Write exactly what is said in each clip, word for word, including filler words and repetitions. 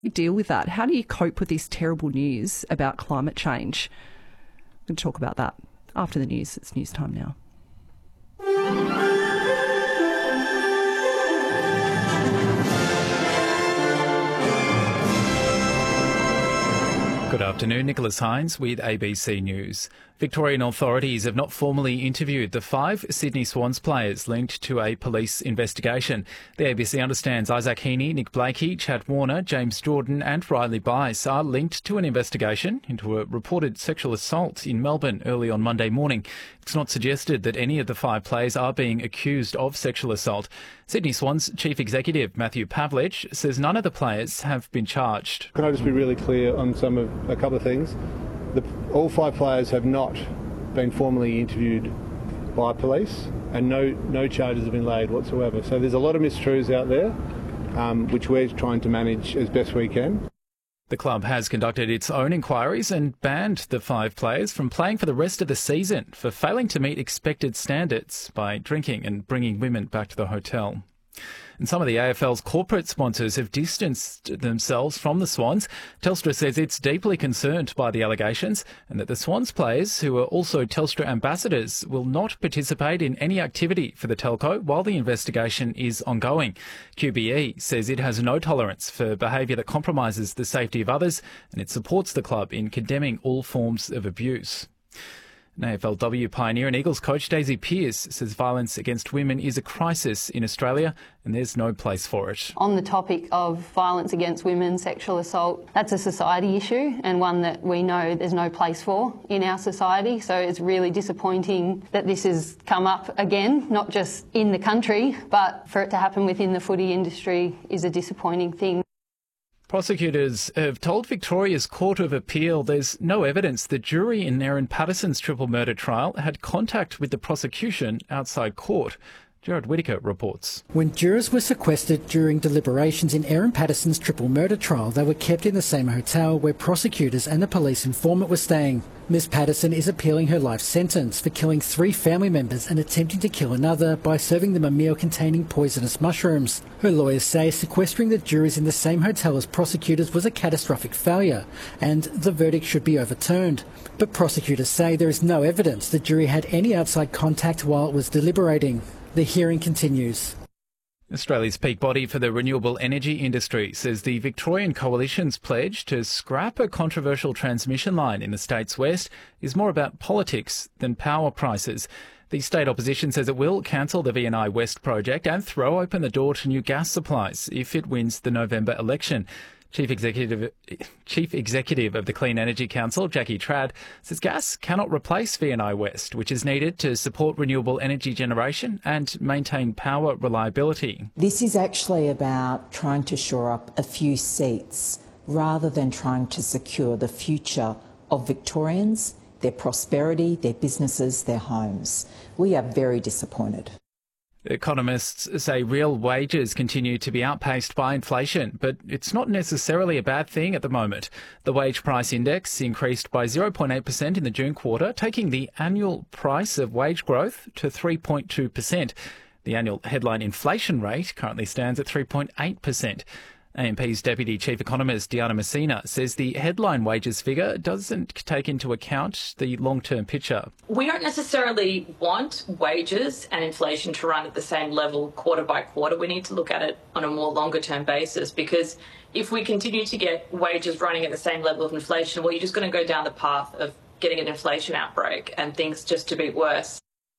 You deal with that? How do you cope with this terrible news about climate change? We're going to talk about that after the news. It's news time now. Good afternoon, Nicholas Hines with A B C News. Victorian authorities have not formally interviewed the five Sydney Swans players linked to a police investigation. The A B C understands Isaac Heaney, Nick Blakey, Chad Warner, James Jordan and Riley Bice are linked to an investigation into a reported sexual assault in Melbourne early on Monday morning. It's not suggested that any of the five players are being accused of sexual assault. Sydney Swans Chief Executive Matthew Pavlich says none of the players have been charged. Can I just be really clear on some of a couple of things? The, all five players have not been formally interviewed by police, and no no charges have been laid whatsoever. So there's a lot of mistruths out there, um, which we're trying to manage as best we can. The club has conducted its own inquiries and banned the five players from playing for the rest of the season for failing to meet expected standards by drinking and bringing women back to the hotel. And some of the A F L's corporate sponsors have distanced themselves from the Swans. Telstra says it's deeply concerned by the allegations and that the Swans players, who are also Telstra ambassadors, will not participate in any activity for the telco while the investigation is ongoing. Q B E says it has no tolerance for behaviour that compromises the safety of others, and it supports the club in condemning all forms of abuse. An A F L W pioneer and Eagles coach Daisy Pearce says violence against women is a crisis in Australia and there's no place for it. On the topic of violence against women, sexual assault, that's a society issue and one that we know there's no place for in our society. So it's really disappointing that this has come up again, not just in the country, but for it to happen within the footy industry is a disappointing thing. Prosecutors have told Victoria's Court of Appeal there's no evidence the jury in Erin Patterson's triple murder trial had contact with the prosecution outside court. Jared Whittaker reports. When jurors were sequestered during deliberations in Erin Patterson's triple murder trial, they were kept in the same hotel where prosecutors and the police informant were staying. Miz Patterson is appealing her life sentence for killing three family members and attempting to kill another by serving them a meal containing poisonous mushrooms. Her lawyers say sequestering the jurors in the same hotel as prosecutors was a catastrophic failure and the verdict should be overturned. But prosecutors say there is no evidence the jury had any outside contact while it was deliberating. The hearing continues. Australia's peak body for the renewable energy industry says the Victorian Coalition's pledge to scrap a controversial transmission line in the state's west is more about politics than power prices. The state opposition says it will cancel the V and I West project and throw open the door to new gas supplies if it wins the November election. Chief Executive Chief Executive of the Clean Energy Council, Jackie Trad, says gas cannot replace V and I West, which is needed to support renewable energy generation and maintain power reliability. This is actually about trying to shore up a few seats rather than trying to secure the future of Victorians, their prosperity, their businesses, their homes. We are very disappointed. Economists say real wages continue to be outpaced by inflation, but it's not necessarily a bad thing at the moment. The wage price index increased by zero point eight percent in the June quarter, taking the annual price of wage growth to three point two percent. The annual headline inflation rate currently stands at three point eight percent. A M P's Deputy Chief Economist Diana Messina says the headline wages figure doesn't take into account the long-term picture. We don't necessarily want wages and inflation to run at the same level quarter by quarter. We need to look at it on a more longer-term basis, because if we continue to get wages running at the same level of inflation, well, you're just going to go down the path of getting an inflation outbreak and things just to be worse.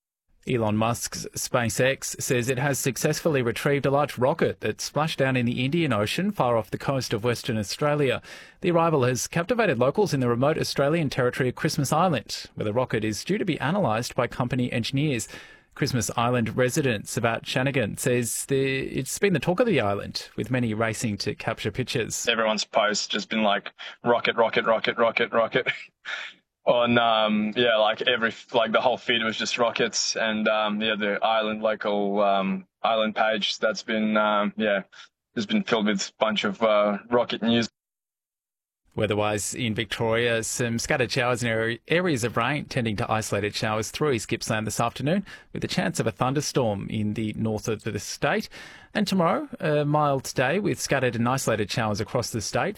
Elon Musk's SpaceX says it has successfully retrieved a large rocket that splashed down in the Indian Ocean far off the coast of Western Australia. The arrival has captivated locals in the remote Australian territory of Christmas Island, where the rocket is due to be analysed by company engineers. Christmas Island resident Sabat Shanagan says the, it's been the talk of the island, with many racing to capture pictures. Everyone's posts just been like, rocket, rocket, rocket, rocket, rocket. On, um, yeah, like every, like the whole feed was just rockets, and, um, yeah, the island, local, um, island page that's been, um, yeah, has been filled with a bunch of, uh, rocket news. Weather-wise in Victoria, some scattered showers in areas of rain, tending to isolated showers through East Gippsland this afternoon, with a chance of a thunderstorm in the north of the state. And tomorrow, a mild day with scattered and isolated showers across the state.